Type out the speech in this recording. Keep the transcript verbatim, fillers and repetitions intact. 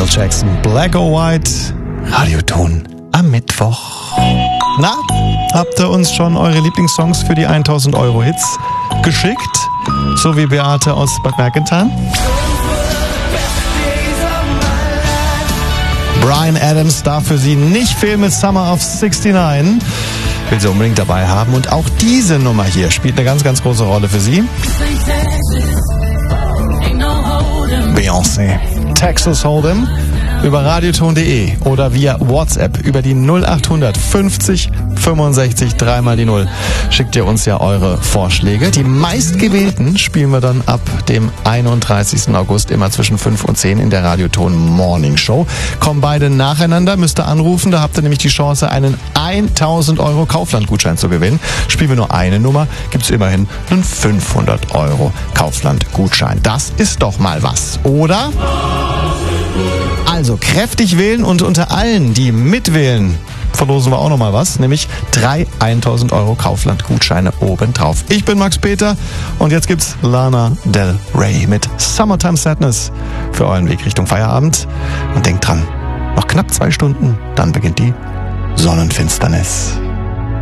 Michael Jackson, Black or White, Radioton am Mittwoch. Na, habt ihr uns schon eure Lieblingssongs für die tausend Euro Hits geschickt? So wie Beate aus Bad Mergentheim? Bryan Adams darf für sie nicht fehlen mit Summer of neunundsiebzig. Will sie unbedingt dabei haben. Und auch diese Nummer hier spielt eine ganz, ganz große Rolle für sie. Beyoncé. Texas Hold'em. Über radioton punkt de oder via WhatsApp über die null acht fünfzig fünfundsechzig dreimal die null. Schickt ihr uns ja eure Vorschläge. Die meistgewählten spielen wir dann ab dem einunddreißigsten August immer zwischen fünf und zehn in der Radioton Morning Show. Kommen beide nacheinander, müsst ihr anrufen. Da habt ihr nämlich die Chance, einen tausend Euro Kaufland-Gutschein zu gewinnen. Spielen wir nur eine Nummer, gibt's immerhin einen fünfhundert Euro Kaufland-Gutschein. Das ist doch mal was, oder? Also kräftig wählen und unter allen, die mitwählen, verlosen wir auch noch mal was, nämlich drei tausend Euro Kaufland-Gutscheine obendrauf. Ich bin Max Peter und jetzt gibt's Lana Del Rey mit Summertime Sadness für euren Weg Richtung Feierabend. Und denkt dran, noch knapp zwei Stunden, dann beginnt die Sonnenfinsternis.